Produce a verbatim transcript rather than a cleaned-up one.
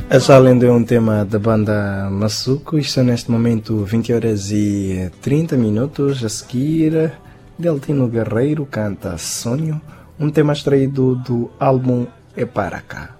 Essa além é um tema da banda Massuco. Está neste momento vinte horas e trinta minutos. A seguir, Deltino Guerreiro canta Sonho, um tema extraído do álbum É Para Cá.